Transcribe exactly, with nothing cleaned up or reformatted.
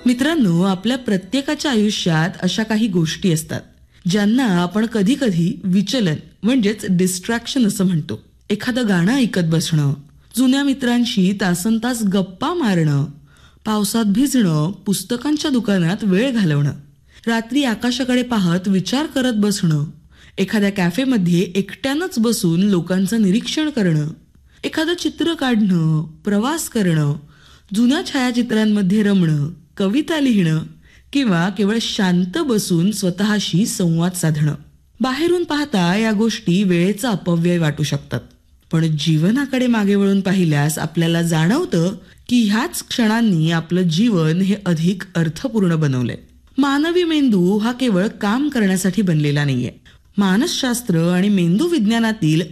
मित्रांनो, आपल्या प्रत्येकाच्या आयुष्यात अशा काही गोष्टी असतात ज्यांना आपण कधी कधी विचलन म्हणजेच डिस्ट्रॅक्शन असं म्हणतो. एखादं गाणं ऐकत बसणं, जुन्या मित्रांशी तासनतास गप्पा मारणं, पावसात भिजणं, पुस्तकांच्या दुकानात वेळ घालवणं, रात्री आकाशाकडे पाहत विचार करत बसणं, एखाद्या कॅफेमध्ये एकट्यानंच बसून लोकांचं निरीक्षण करणं, एखादं चित्र काढणं, प्रवास करणं, जुन्या छायाचित्रांमध्ये रमणं, कविता लिहिणं किंवा केवळ शांत बसून स्वतःशी संवाद साधणं. बाहेरून पाहता या गोष्टी वेळेचा अपव्यय वाटू शकतात, पण जीवनाकडे मागे वळून पाहिल्यास आपल्याला जाणवतं की ह्याच क्षणांनी आपलं जीवन हे अधिक अर्थपूर्ण बनवलंय. मानवी मेंदू हा केवळ काम करण्यासाठी बनलेला नाहीये. मानसशास्त्र आणि मेंदू विज्ञानातील